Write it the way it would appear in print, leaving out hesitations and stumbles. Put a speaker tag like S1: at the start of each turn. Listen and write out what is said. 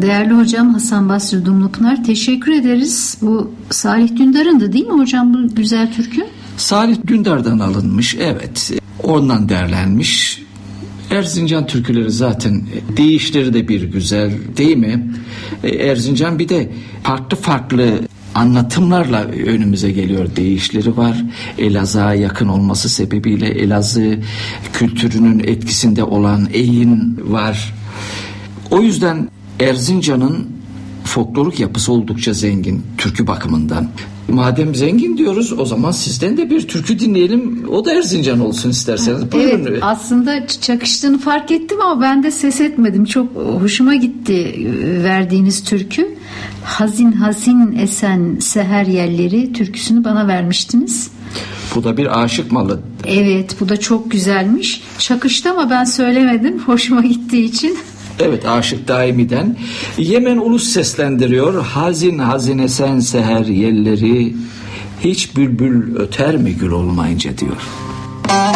S1: Değerli hocam Hasan Basri Dumlupınar, teşekkür ederiz. Bu Salih Dündar'ındı değil mi hocam bu güzel türkü?
S2: Salih Dündar'dan alınmış, evet. Ondan derlenmiş. Erzincan türküleri zaten deyişleri de bir güzel değil mi? Erzincan bir de farklı anlatımlarla önümüze geliyor. Deyişleri var. Elazığ'a yakın olması sebebiyle Elazığ kültürünün etkisinde olan eyin var. O yüzden Erzincan'ın folklorik yapısı oldukça zengin türkü bakımından. Madem zengin diyoruz, o zaman sizden de bir türkü dinleyelim. O da Erzincan olsun isterseniz. Buyurun.
S1: Evet, aslında çakıştığını fark ettim ama ben de ses etmedim. Çok hoşuma gitti verdiğiniz türkü. Hazin hazin esen seher yerleri türküsünü bana vermiştiniz.
S2: Bu da bir aşık malı.
S1: Evet, bu da çok güzelmiş. Çakıştı ama ben söylemedim. Hoşuma gittiği için.
S2: Evet, Aşık Daimi'den. Yemen Ulus seslendiriyor. Hazin hazin esen seher yerleri, hiç bülbül öter mi gül olmayınca diyor.